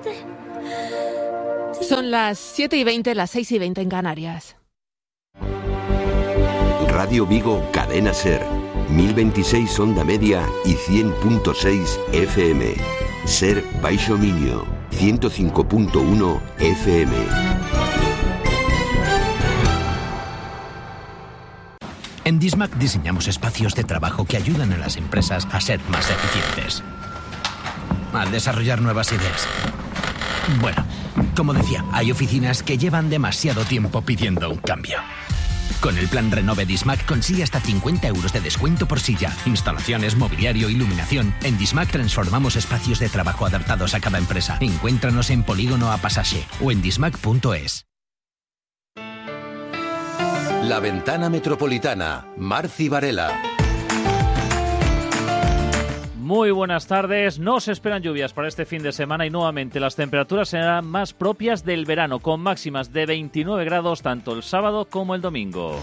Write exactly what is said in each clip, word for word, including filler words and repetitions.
Son las siete y veinte, las seis y veinte en Canarias. Radio Vigo, Cadena Ser, mil veintiséis onda media y cien punto seis F M. Ser Baixo Miño, ciento cinco punto uno F M. En Dismac diseñamos espacios de trabajo que ayudan a las empresas a ser más eficientes, a desarrollar nuevas ideas. Bueno, como decía, hay oficinas que llevan demasiado tiempo pidiendo un cambio. Con el plan Renove Dismac consigue hasta cincuenta euros de descuento por silla, instalaciones, mobiliario, iluminación. En Dismac transformamos espacios de trabajo adaptados a cada empresa. Encuéntranos en Polígono A Pasaje o en dismac punto es. La Ventana Metropolitana, Marci Varela. Muy buenas tardes. No se esperan lluvias para este fin de semana y nuevamente las temperaturas serán más propias del verano, con máximas de veintinueve grados tanto el sábado como el domingo.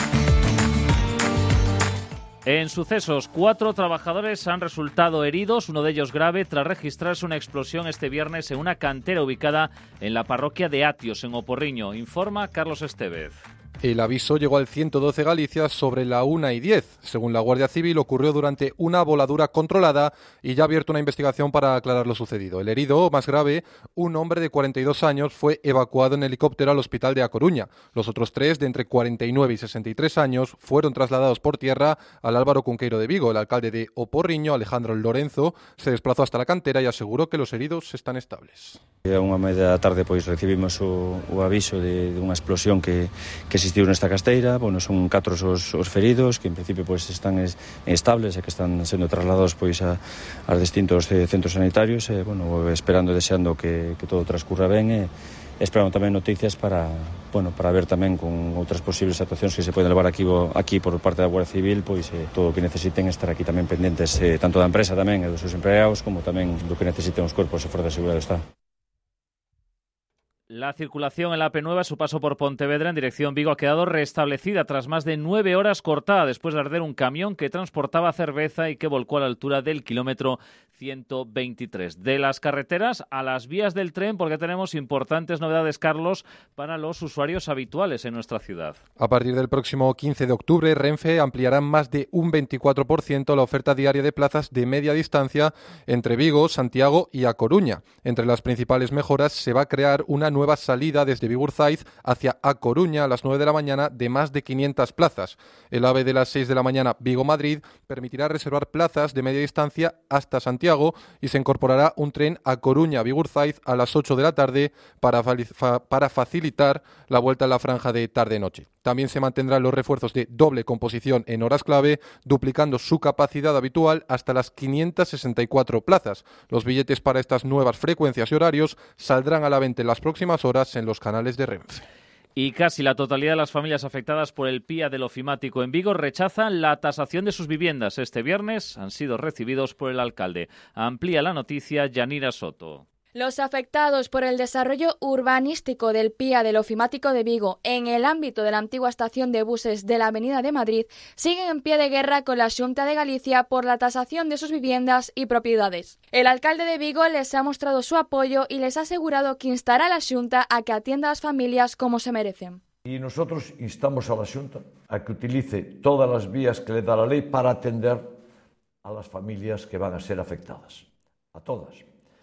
En sucesos, cuatro trabajadores han resultado heridos, uno de ellos grave, tras registrarse una explosión este viernes en una cantera ubicada en la parroquia de Atios, en Oporriño. Informa Carlos Estevez. El aviso llegó al ciento doce Galicia sobre la una y diez. Según la Guardia Civil, ocurrió durante una voladura controlada y ya ha abierto una investigación para aclarar lo sucedido. El herido, más grave, un hombre de cuarenta y dos años, fue evacuado en helicóptero al hospital de A Coruña. Los otros tres, de entre cuarenta y nueve y sesenta y tres años, fueron trasladados por tierra al Álvaro Cunqueiro de Vigo. El alcalde de Oporriño, Alejandro Lorenzo, se desplazó hasta la cantera y aseguró que los heridos están estables. A unha media da tarde pois recibimos o, o aviso de, de unha explosión que, que existiu nesta casteira. Bueno, son catro os, os feridos que en principio pois están es, estables e que están sendo trasladados pois a, a distintos eh, centros sanitarios e, bueno, esperando e deseando que, que todo transcurra ben e esperando tamén noticias para, bueno, para ver tamén con outras posibles actuacións que se poden levar aquí, aquí por parte da Guardia Civil, pois eh, todo o que necesiten estar aquí tamén pendentes eh, tanto da empresa tamén e dos seus empregados como tamén do que necesiten os cuerpos e forzas de seguridade do Estado. La circulación en la A P nueve a su paso por Pontevedra en dirección Vigo ha quedado restablecida tras más de nueve horas cortada después de arder un camión que transportaba cerveza y que volcó a la altura del kilómetro ciento veintitrés. De las carreteras a las vías del tren, porque tenemos importantes novedades, Carlos, para los usuarios habituales en nuestra ciudad. A partir del próximo quince de octubre, Renfe ampliará más de un veinticuatro por ciento la oferta diaria de plazas de media distancia entre Vigo, Santiago y A Coruña. Entre las principales mejoras se va a crear una nueva salida desde Bigurzaiz hacia A Coruña a las nueve de la mañana de más de quinientas plazas. El AVE de las seis de la mañana Vigo-Madrid permitirá reservar plazas de media distancia hasta Santiago y se incorporará un tren A Coruña-Bigurzaiz a las ocho de la tarde para, para facilitar la vuelta a la franja de tarde-noche. También se mantendrán los refuerzos de doble composición en horas clave, duplicando su capacidad habitual hasta las quinientas sesenta y cuatro plazas. Los billetes para estas nuevas frecuencias y horarios saldrán a la venta en las próximas horas en los canales de Renfe. Y casi la totalidad de las familias afectadas por el P I A del ofimático en Vigo rechazan la tasación de sus viviendas. Este viernes han sido recibidos por el alcalde. Amplía la noticia Yanira Soto. Los afectados por el desarrollo urbanístico del P I A del ofimático de Vigo en el ámbito de la antigua estación de buses de la Avenida de Madrid siguen en pie de guerra con la Xunta de Galicia por la tasación de sus viviendas y propiedades. El alcalde de Vigo les ha mostrado su apoyo y les ha asegurado que instará a la Xunta a que atienda a las familias como se merecen. Y nosotros instamos a la Xunta a que utilice todas las vías que le da la ley para atender a las familias que van a ser afectadas, a todas.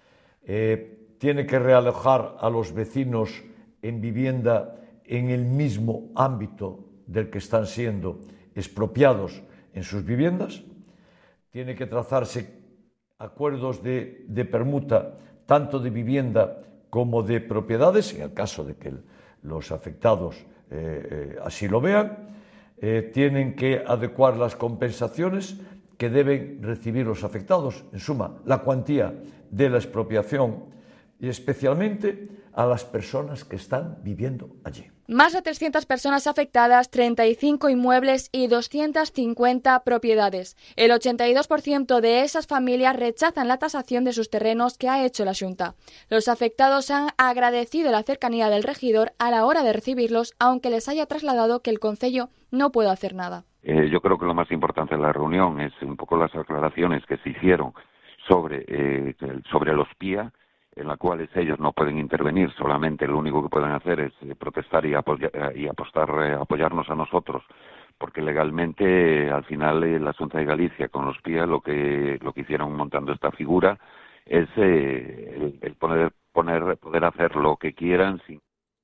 Eh, tiene que realojar a los vecinos en vivienda en el mismo ámbito del que están siendo expropiados en sus viviendas. Tiene que trazarse acuerdos de, de permuta tanto de vivienda como de propiedades, en el caso de que el, los afectados eh, eh, así lo vean. Eh, tienen que adecuar las compensaciones que deben recibir los afectados, en suma, la cuantía de la expropiación y especialmente a las personas que están viviendo allí. Más de trescientas personas afectadas, treinta y cinco inmuebles y doscientas cincuenta propiedades. El ochenta y dos por ciento de esas familias rechazan la tasación de sus terrenos que ha hecho la Xunta. Los afectados han agradecido la cercanía del regidor a la hora de recibirlos, aunque les haya trasladado que el concello no puede hacer nada. Eh, yo creo que lo más importante de la reunión es un poco las aclaraciones que se hicieron sobre, eh, sobre los P I A en las cuales ellos no pueden intervenir, solamente lo único que pueden hacer es eh, protestar y, apoya, y apostar, eh, apoyarnos a nosotros, porque legalmente, eh, al final, eh, la Xunta de Galicia con los P I A lo que lo que hicieron montando esta figura es eh, el, el poner, poner, poder hacer lo que quieran sin...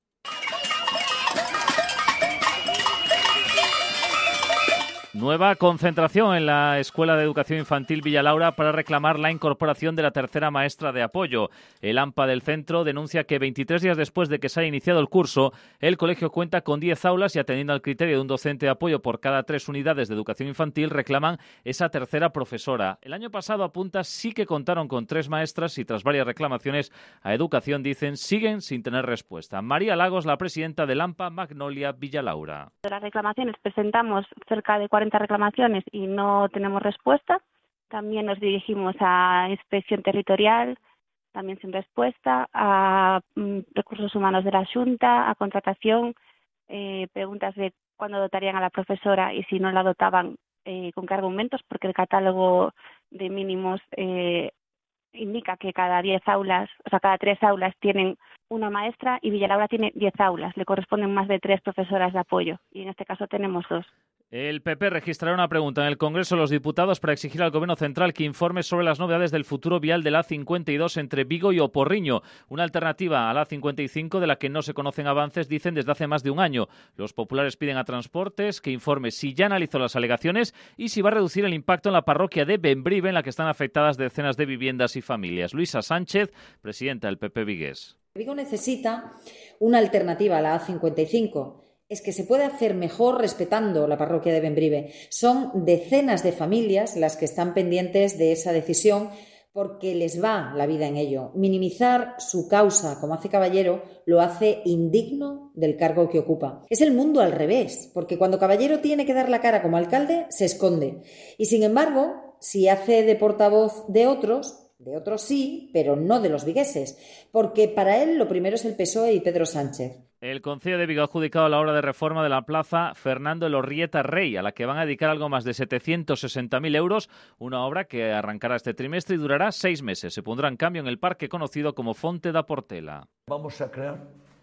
Nueva concentración en la Escuela de Educación Infantil Villalaura para reclamar la incorporación de la tercera maestra de apoyo. El AMPA del centro denuncia que veintitrés días después de que se haya iniciado el curso, el colegio cuenta con diez aulas y, atendiendo al criterio de un docente de apoyo por cada tres unidades de educación infantil, reclaman esa tercera profesora. El año pasado, apunta, sí que contaron con tres maestras y, tras varias reclamaciones a educación, dicen, siguen sin tener respuesta. María Lagos, la presidenta del AMPA Magnolia Villalaura. De las reclamaciones presentamos cerca de cuarenta reclamaciones y no tenemos respuesta. También nos dirigimos a Inspección Territorial, también sin respuesta, a mm, Recursos Humanos de la Xunta, a Contratación, eh, preguntas de cuándo dotarían a la profesora y si no la dotaban, eh, con qué argumentos, porque el catálogo de mínimos eh, indica que cada diez aulas, o sea, cada tres aulas tienen una maestra y Villalaura tiene diez aulas, le corresponden más de tres profesoras de apoyo y en este caso tenemos dos. El P P registrará una pregunta en el Congreso de los Diputados para exigir al Gobierno central que informe sobre las novedades del futuro vial de la A cincuenta y dos entre Vigo y Oporriño, una alternativa a la A cincuenta y cinco de la que no se conocen avances, dicen, desde hace más de un año. Los populares piden a Transportes que informe si ya analizó las alegaciones y si va a reducir el impacto en la parroquia de Bembrive, en la que están afectadas decenas de viviendas y familias. Luisa Sánchez, presidenta del P P vigués. Vigo necesita una alternativa a la A cincuenta y cinco. Es que se puede hacer mejor respetando la parroquia de Bembrive. Son decenas de familias las que están pendientes de esa decisión porque les va la vida en ello. Minimizar su causa, como hace Caballero, lo hace indigno del cargo que ocupa. Es el mundo al revés, porque cuando Caballero tiene que dar la cara como alcalde, se esconde. Y sin embargo, si hace de portavoz de otros, de otros sí, pero no de los vigueses, porque para él lo primero es el P S O E y Pedro Sánchez. El Concello de Vigo ha adjudicado la obra de reforma de la plaza Fernando Elorrieta Rey, a la que van a dedicar algo más de setecientos sesenta mil euros, una obra que arrancará este trimestre y durará seis meses. Se pondrá en cambio en el parque conocido como Fonte da Portela. Vamos a crear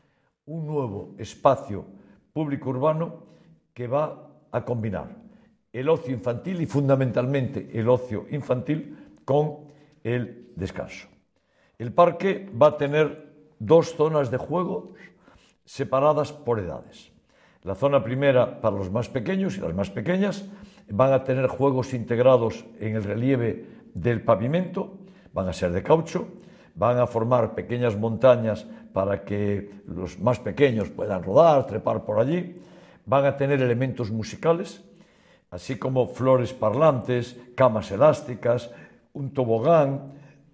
un nuevo espacio público urbano que va a combinar el ocio infantil y fundamentalmente el ocio infantil con el descanso. El parque va a tener dos zonas de juego separadas por edades. La zona primera para los más pequeños y las más pequeñas van a tener juegos integrados en el relieve del pavimento, van a ser de caucho, van a formar pequeñas montañas para que los más pequeños puedan rodar, trepar por allí, van a tener elementos musicales, así como flores parlantes, camas elásticas, un tobogán,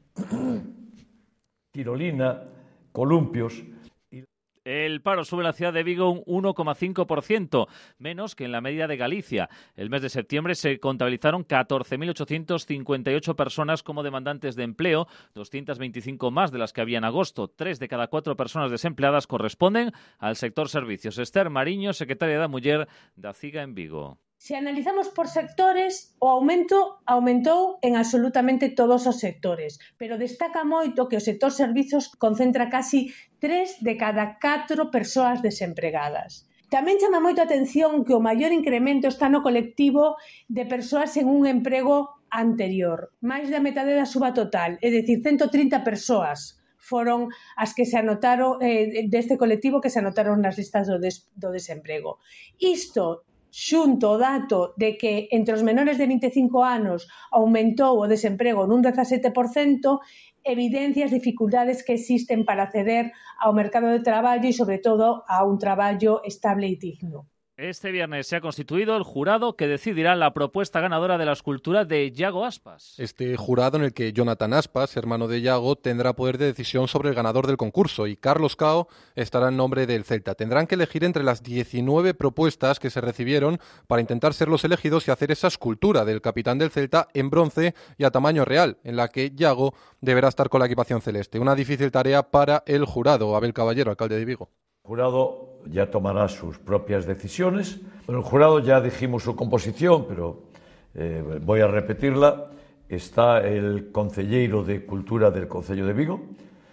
tirolina, columpios. El paro sube en la ciudad de Vigo un uno coma cinco por ciento, menos que en la media de Galicia. El mes de septiembre se contabilizaron catorce mil ochocientas cincuenta y ocho personas como demandantes de empleo, doscientas veinticinco más de las que había en agosto. Tres de cada cuatro personas desempleadas corresponden al sector servicios. Esther Mariño, secretaria da Muller da CIGA en Vigo. Se analizamos por sectores, o aumento aumentou en absolutamente todos os sectores, pero destaca moito que o sector servizos concentra casi tres de cada catro persoas desempregadas. Tamén chama moito a atención que o maior incremento está no colectivo de persoas en un emprego anterior, máis da metade da suba total, é dicir, ciento trinta persoas foron as que se anotaron eh, deste colectivo que se anotaron nas listas do, des, do desemprego. Isto xunto o dato de que entre os menores de vinte e cinco anos aumentou o desemprego nun dezasete por cento, evidencia as dificultades que existen para acceder ao mercado de traballo e, sobre todo, a un traballo estable e digno. Este viernes se ha constituido el jurado que decidirá la propuesta ganadora de la escultura de Yago Aspas. Este jurado, en el que Jonathan Aspas, hermano de Yago, tendrá poder de decisión sobre el ganador del concurso, y Carlos Cao estará en nombre del Celta. Tendrán que elegir entre las diecinueve propuestas que se recibieron para intentar ser los elegidos y hacer esa escultura del capitán del Celta en bronce y a tamaño real, en la que Yago deberá estar con la equipación celeste. Una difícil tarea para el jurado. Abel Caballero, alcalde de Vigo. El jurado ya tomará sus propias decisiones. Bueno, el jurado ya dijimos su composición, pero eh, voy a repetirla. Está el concelleiro de Cultura del Concello de Vigo,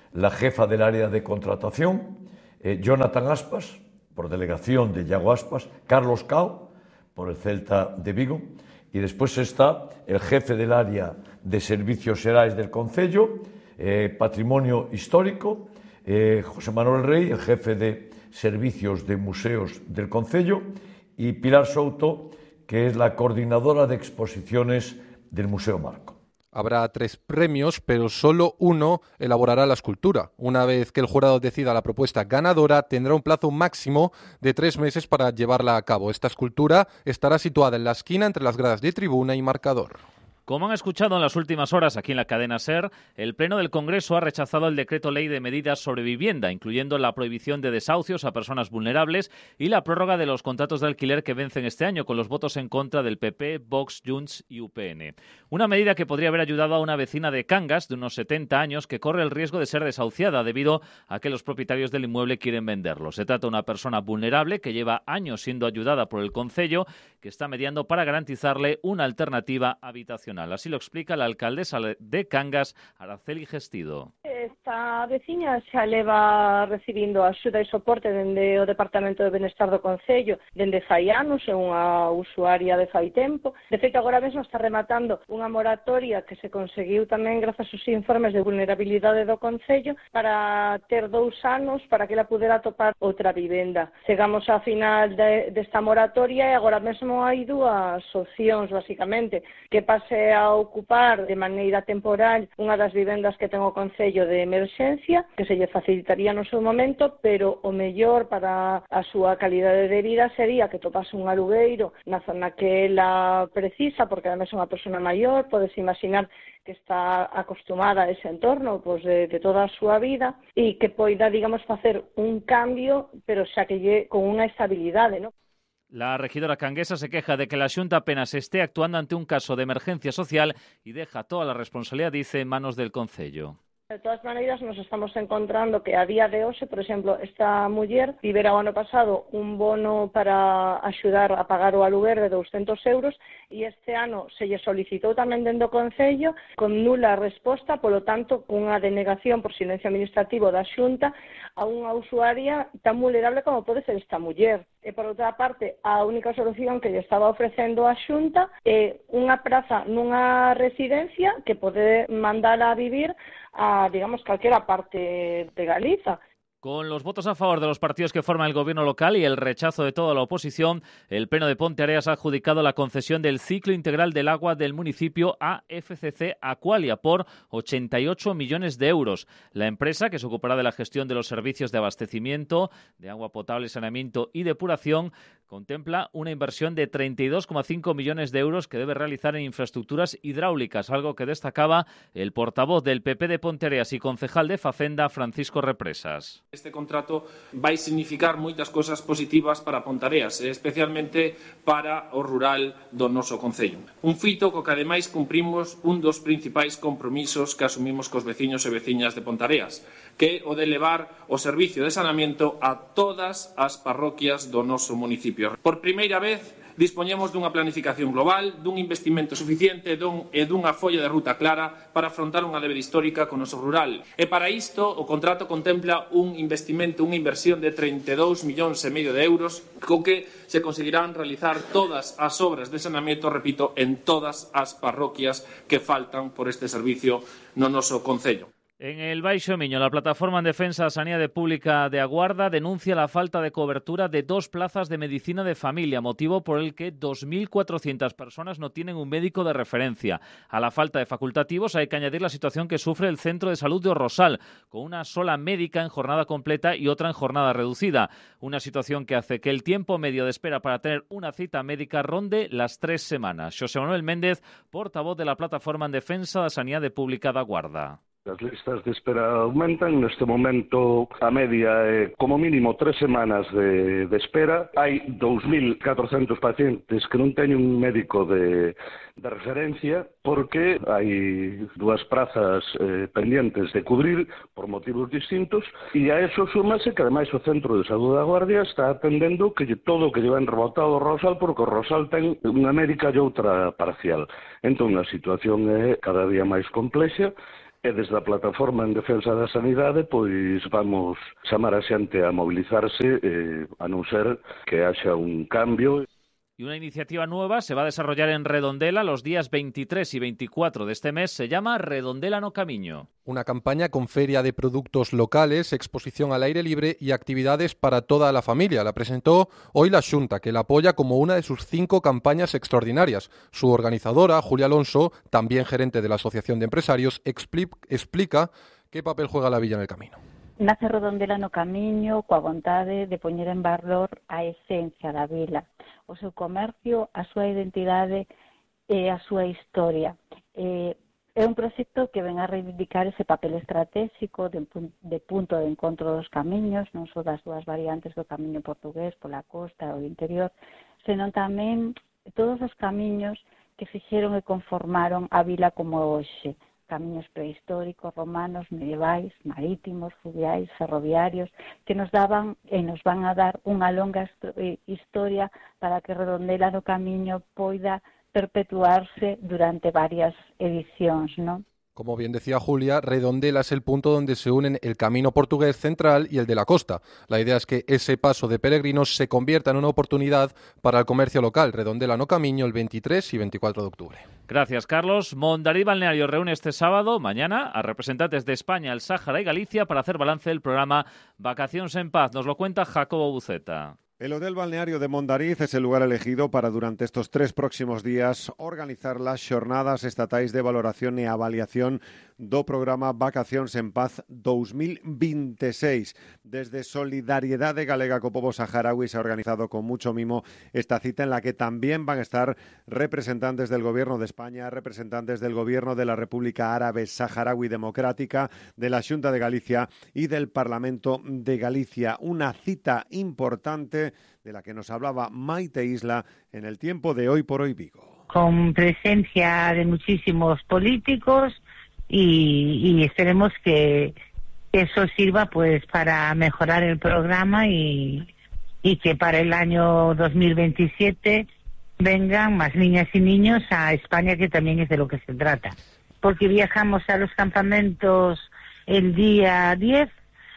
la jefa del área de contratación, eh, Jonathan Aspas, por delegación de Iago Aspas, Carlos Cao, por el Celta de Vigo, y después está el jefe del área de servicios xerais del Concello, eh, Patrimonio Histórico, eh, José Manuel Rey, el jefe de servicios de museos del Concello, y Pilar Souto, que es la coordinadora de exposiciones del Museo Marco. Habrá tres premios, pero solo uno elaborará la escultura. Una vez que el jurado decida la propuesta ganadora, tendrá un plazo máximo de tres meses para llevarla a cabo. Esta escultura estará situada en la esquina entre las gradas de tribuna y marcador. Como han escuchado en las últimas horas aquí en la cadena SER, el Pleno del Congreso ha rechazado el decreto ley de medidas sobre vivienda, incluyendo la prohibición de desahucios a personas vulnerables y la prórroga de los contratos de alquiler que vencen este año, con los votos en contra del P P, Vox, Junts y U P N. Una medida que podría haber ayudado a una vecina de Cangas, de unos setenta años, que corre el riesgo de ser desahuciada debido a que los propietarios del inmueble quieren venderlo. Se trata de una persona vulnerable que lleva años siendo ayudada por el Concello, que está mediando para garantizarle una alternativa habitacional. Así lo explica la alcaldesa de Cangas, Araceli Gestido. Esta veciña xa leva recibindo axuda e soporte dende o Departamento de Benestar do Concello dende fai anos, é unha usuaria de fai tempo. De feito, agora mesmo está rematando unha moratoria que se conseguiu tamén grazas aos informes de vulnerabilidade do Concello para ter dous anos para que ela pudera topar outra vivenda. Chegamos a final de, desta moratoria e agora mesmo hai dúas opcións, basicamente, que pase a ocupar de maneira temporal unha das vivendas que ten o Concello de emerxencia, que se lle facilitaría no seu momento, pero o mellor para a súa calidade de vida sería que topase un alugueiro na zona que ela precisa, porque ademais é unha persona maior, podes imaginar que está acostumada a ese entorno pois, de, de toda a súa vida e que poida, digamos, facer un cambio, pero xa que lle con unha estabilidade, ¿no? La regidora canguesa se queja de que la Xunta apenas esté actuando ante un caso de emergencia social y deja toda la responsabilidad, dice, en manos del Concello. De todas maneiras, nos estamos encontrando que a día de hoxe, por exemplo, esta muller tivera o ano pasado un bono para axudar a pagar o aluguer de douscentos euros e este ano se lle solicitou tamén dende o Concello con nula resposta, polo tanto, cunha denegación por silencio administrativo da Xunta a unha usuaria tan vulnerable como pode ser esta muller. E, por outra parte, a única solución que lle estaba ofrecendo a Xunta é unha praza nunha residencia que pode mandar a vivir a, digamos, calquera parte de Galiza. Con los votos a favor de los partidos que forman el gobierno local y el rechazo de toda la oposición, el Pleno de Ponteareas ha adjudicado la concesión del ciclo integral del agua del municipio a F C C Aqualia por ochenta y ocho millones de euros. La empresa, que se ocupará de la gestión de los servicios de abastecimiento, de agua potable, saneamiento y depuración, contempla una inversión de treinta y dos coma cinco millones de euros que debe realizar en infraestructuras hidráulicas, algo que destacaba el portavoz del P P de Ponteareas y concejal de Facenda, Francisco Represas. Este contrato vai significar moitas cousas positivas para Ponteareas, especialmente para o rural do noso concello. Un fito co que ademais cumprimos un dos principais compromisos que asumimos cos veciños e veciñas de Ponteareas, que é o de levar o servicio de saneamento a todas as parroquias do noso municipio. Por primeira vez, dispoñemos dunha planificación global, dun investimento suficiente dun, e dunha folla de ruta clara para afrontar unha débeda histórica con o noso rural. E para isto, o contrato contempla un investimento, unha inversión de treinta e dous millóns e medio de euros, co que se conseguirán realizar todas as obras de saneamento, repito, en todas as parroquias que faltan por este servicio no noso concello. En el Baixo Miño, la Plataforma en Defensa da Sanidade Pública de Aguarda denuncia la falta de cobertura de dos plazas de medicina de familia, motivo por el que dos mil cuatrocientas personas no tienen un médico de referencia. A la falta de facultativos hay que añadir la situación que sufre el Centro de Salud de Orrosal, con una sola médica en jornada completa y otra en jornada reducida. Una situación que hace que el tiempo medio de espera para tener una cita médica ronde las tres semanas. Xosé Manuel Méndez, portavoz de la Plataforma en Defensa da Sanidade Pública de Aguarda. As listas de espera aumentan, neste momento a media é como mínimo tres semanas de, de espera. Hai dous mil catrocentos pacientes que non teñen un médico de, de referencia porque hai dúas prazas eh, pendientes de cubrir por motivos distintos e a eso súmase que ademais o Centro de Saúde da Guardia está atendendo que todo o que llevan rebotado o Rosal porque o Rosal ten unha médica e outra parcial. Entón a situación é cada día máis complexa e desde a Plataforma en Defensa da Sanidade pois vamos chamar a xente a mobilizarse eh, a non ser que haxa un cambio. Y una iniciativa nueva se va a desarrollar en Redondela los días veintitrés y veinticuatro de este mes. Se llama Redondela no Camiño. Una campaña con feria de productos locales, exposición al aire libre y actividades para toda la familia. La presentó hoy la Xunta, que la apoya como una de sus cinco campañas extraordinarias. Su organizadora, Julia Alonso, también gerente de la Asociación de Empresarios, explica qué papel juega la villa en el camino. Nace Redondela no Camiño coa vontade de poñer en valor a esencia da vila, o seu comercio, a súa identidade e a súa historia. Eh, é un proxecto que ven a reivindicar ese papel estratégico de, de punto de encontro dos camiños, non só das dúas variantes do camiño portugués pola costa ou do interior, senón tamén todos os camiños que fixeron e conformaron a vila como hoxe. Camiños prehistóricos, romanos, medievais, marítimos, fluviais, ferroviarios, que nos daban e nos van a dar unha longa historia para que Redondela no Camiño poida perpetuarse durante varias edicións, non? Como bien decía Julia, Redondela es el punto donde se unen el camino portugués central y el de la costa. La idea es que ese paso de peregrinos se convierta en una oportunidad para el comercio local. Redondela no Camiño el veintitrés y veinticuatro de octubre. Gracias, Carlos. Mondariz Balneario reúne este sábado, mañana, a representantes de España, el Sáhara y Galicia para hacer balance del programa Vacaciones en Paz. Nos lo cuenta Jacobo Buceta. El Hotel Balneario de Mondariz es el lugar elegido para durante estos tres próximos días organizar las xornadas estatais de valoración e avaliación do programa Vacacións en Paz dos mil veintiséis. Desde Solidariedade Galega co Pobo Saharaui se ha organizado con mucho mimo esta cita en la que también van a estar representantes del Gobierno de España, representantes del Gobierno de la República Árabe Saharaui Democrática, de la Xunta de Galicia y del Parlamento de Galicia. Una cita importante de la que nos hablaba Maite Isla en el tiempo de Hoy por Hoy Vigo. Con presencia de muchísimos políticos y, y esperemos que eso sirva pues para mejorar el programa y, y que para el año dos mil veintisiete vengan más niñas y niños a España, que también es de lo que se trata. Porque viajamos a los campamentos el día diez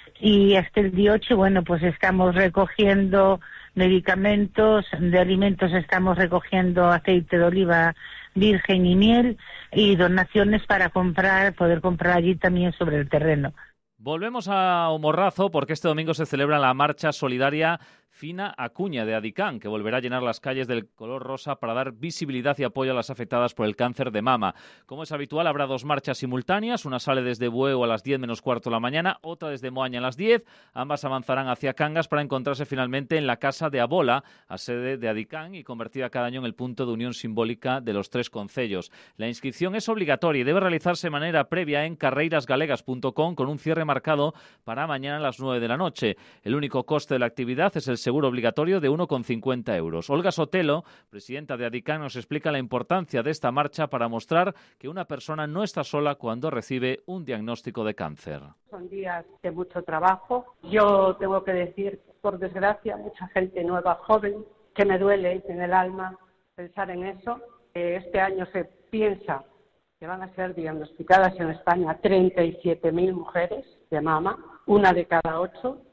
y hasta el día ocho, bueno, pues estamos recogiendo medicamentos, de alimentos estamos recogiendo aceite de oliva virgen y miel y donaciones para comprar, poder comprar allí también sobre el terreno. Volvemos a Morrazo porque este domingo se celebra la marcha solidaria Fina Acuña de Adicán, que volverá a llenar las calles del color rosa para dar visibilidad y apoyo a las afectadas por el cáncer de mama. Como es habitual, habrá dos marchas simultáneas. Una sale desde Bueu a las diez menos cuarto de la mañana, otra desde Moaña a las diez. Ambas avanzarán hacia Cangas para encontrarse finalmente en la Casa de Abola, a sede de Adicán y convertida cada año en el punto de unión simbólica de los tres concellos. La inscripción es obligatoria y debe realizarse de manera previa en carreirasgalegas punto com con un cierre marcado para mañana a las nueve de la noche. El único coste de la actividad es el seguro obligatorio de uno coma cincuenta euros. Olga Sotelo, presidenta de Adicán, nos explica la importancia de esta marcha para mostrar que una persona no está sola cuando recibe un diagnóstico de cáncer. Son días de mucho trabajo. Yo tengo que decir, por desgracia, mucha gente nueva, joven, que me duele en el alma pensar en eso. Este año se piensa que van a ser diagnosticadas en España treinta y siete mil mujeres de mama, una de cada ocho,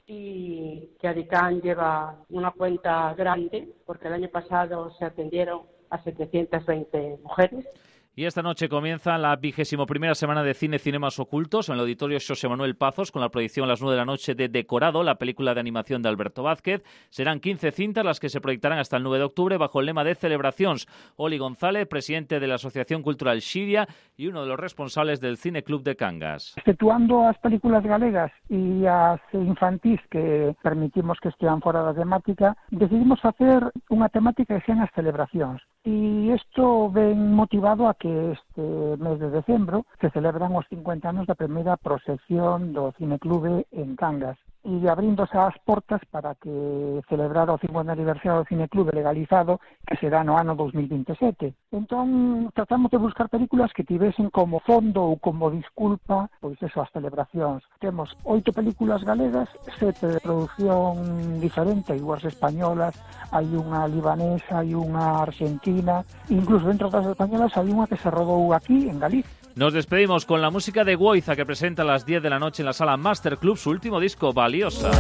y que Adicán lleva una cuenta grande, porque el año pasado se atendieron a setecientas veinte mujeres. Y esta noche comienza la vigésimo primera semana de Cine Cinemas Ocultos en el Auditorio Xosé Manuel Pazos, con la proyección a las nueve de la noche de Decorado, la película de animación de Alberto Vázquez. Serán quince cintas las que se proyectarán hasta el nueve de octubre bajo el lema de Celebracións. Oli González, presidente de la Asociación Cultural Xiria y uno de los responsables del Cine Club de Cangas. Exceptuando as películas galegas e as infantís que permitimos que estean fora da temática, decidimos facer unha temática que sean as celebracións. E isto ven motivado a que este mes de decembro se celebran os cincuenta anos da primeira proxección do Cineclube en Cangas e abríndose as portas para que celebrar o cincuenta aniversario do Cineclube legalizado, que será no ano dos mil veintisiete. Entón, tratamos de buscar películas que tivesen como fondo ou como disculpa, pois eso, as celebracións. Temos oito películas galegas, sete de producción diferente, hai dúas españolas, hai unha libanesa, hai unha argentina, incluso dentro das españolas hai unha que se rodou aquí, en Galicia. Nos despedimos con la música de Guoiza, que presenta a las diez de la noche en la sala Master Club su último disco, Valiosa.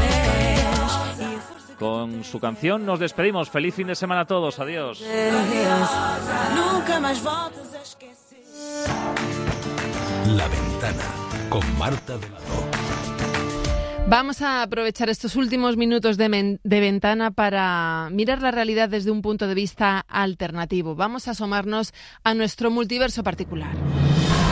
Con su canción nos despedimos. Feliz fin de semana a todos. Adiós. La Ventana, con Marta Delgado. Vamos a aprovechar estos últimos minutos de, men- de ventana para mirar la realidad desde un punto de vista alternativo. Vamos a asomarnos a nuestro multiverso particular.